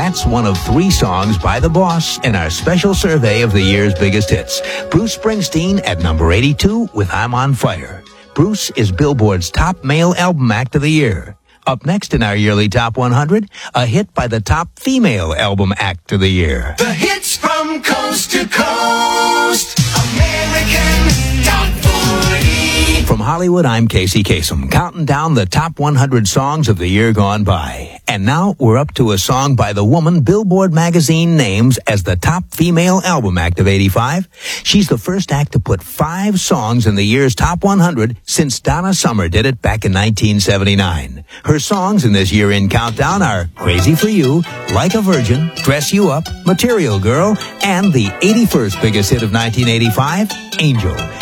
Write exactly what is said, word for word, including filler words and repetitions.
That's one of three songs by The Boss in our special survey of the year's biggest hits. Bruce Springsteen at number eighty-two with I'm on Fire. Bruce is Billboard's top male album act of the year. Up next in our yearly Top one hundred, a hit by the top female album act of the year. The hits from coast to coast, American Top forty. From Hollywood, I'm Casey Kasem, counting down the top one hundred songs of the year gone by. And now we're up to a song by the woman Billboard magazine names as the top female album act of eighty-five. She's the first act to put five songs in the year's top one hundred since Donna Summer did it back in nineteen seventy-nine. Her songs in this year-in countdown are Crazy for You, Like a Virgin, Dress You Up, Material Girl, and the eighty-first biggest hit of nineteen eighty-five, Angel.